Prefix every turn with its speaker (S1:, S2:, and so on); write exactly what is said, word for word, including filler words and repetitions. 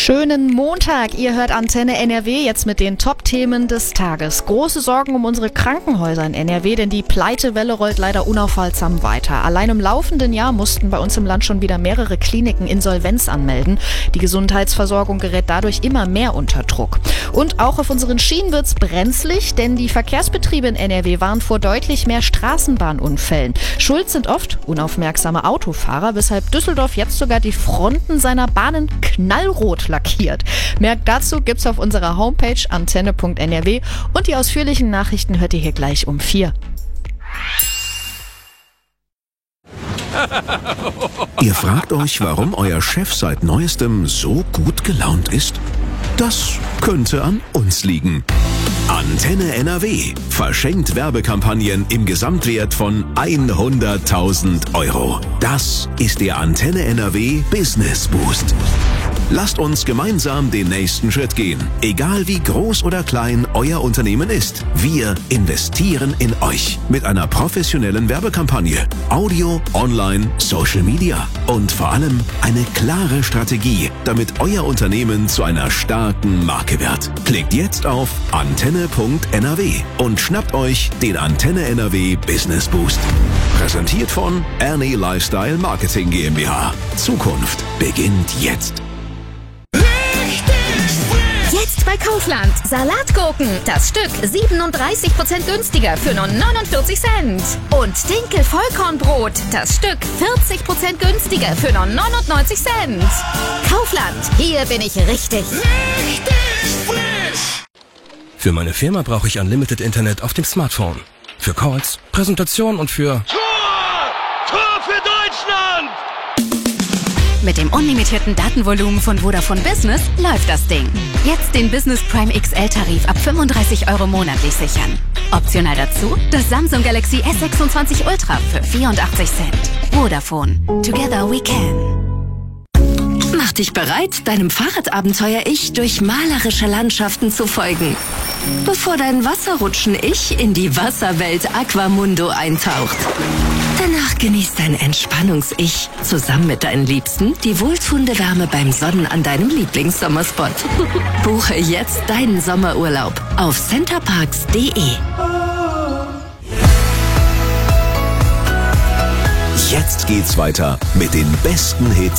S1: Schönen Montag, ihr hört Antenne N R W jetzt mit den Top-Themen des Tages. Große Sorgen um unsere Krankenhäuser in N R W, denn die Pleitewelle rollt leider unaufhaltsam weiter. Allein im laufenden Jahr mussten bei uns im Land schon wieder mehrere Kliniken Insolvenz anmelden. Die Gesundheitsversorgung gerät dadurch immer mehr unter Druck. Und auch auf unseren Schienen wird's brenzlig, denn die Verkehrsbetriebe in N R W warnen vor deutlich mehr Straßenbahnunfällen. Schuld sind oft unaufmerksame Autofahrer, weshalb Düsseldorf jetzt sogar die Fronten seiner Bahnen knallrot lackiert. Mehr dazu gibt's auf unserer Homepage antenne punkt n r w und die ausführlichen Nachrichten hört ihr hier gleich um vier.
S2: Ihr fragt euch, warum euer Chef seit neuestem so gut gelaunt ist? Das könnte an uns liegen. Antenne N R W verschenkt Werbekampagnen im Gesamtwert von hunderttausend Euro. Das ist der Antenne N R W Business Boost. Lasst uns gemeinsam den nächsten Schritt gehen. Egal wie groß oder klein euer Unternehmen ist, wir investieren in euch mit einer professionellen Werbekampagne. Audio, Online, Social Media und vor allem eine klare Strategie, damit euer Unternehmen zu einer starken Marke wird. Klickt jetzt auf antenne punkt n r w und schnappt euch den Antenne N R W Business Boost. Präsentiert von Ernie Lifestyle Marketing GmbH. Zukunft beginnt jetzt.
S3: Jetzt bei Kaufland. Salatgurken. Das Stück siebenunddreißig Prozent günstiger für nur neunundvierzig Cent. Und Dinkel Vollkornbrot. Das Stück vierzig Prozent günstiger für nur neunundneunzig Cent. Kaufland. Hier bin ich richtig.
S4: Richtig frisch.
S5: Für meine Firma brauche ich Unlimited Internet auf dem Smartphone. Für Calls, Präsentationen und für...
S4: Tor! Tor für Deutschland!
S3: Mit dem unlimitierten Datenvolumen von Vodafone Business läuft das Ding. Jetzt den Business Prime X L-Tarif ab fünfunddreißig Euro monatlich sichern. Optional dazu das Samsung Galaxy S sechsundzwanzig Ultra für vierundachtzig Cent. Vodafone. Together we can.
S6: Mach dich bereit, deinem Fahrradabenteuer-Ich durch malerische Landschaften zu folgen. Bevor dein Wasserrutschen-Ich in die Wasserwelt Aquamundo eintaucht. Danach genießt dein Entspannungs-Ich zusammen mit deinen Liebsten die wohltuende Wärme beim Sonnen an deinem Lieblingssommerspot. Buche jetzt deinen Sommerurlaub auf centerparks punkt de.
S2: Jetzt geht's weiter mit den besten Hits